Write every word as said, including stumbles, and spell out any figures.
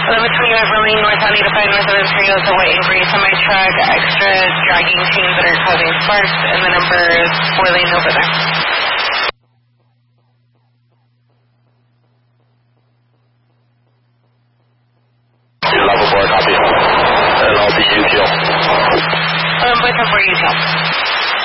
eleven twenty-five rolling north on eight oh five north of Ontario is a white and gray semi-truck, extra dragging chains that are causing sparks, and the number is boiling over there. Level four, copy. And I'll be U T L. Um, both of four U T L.